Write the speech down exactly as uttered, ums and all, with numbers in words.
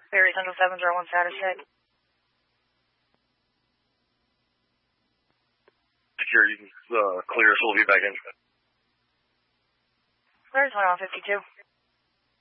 Barry Central seven zero one status check. Security, uh, clear, so we'll be back in. Clear, one on fifty-two.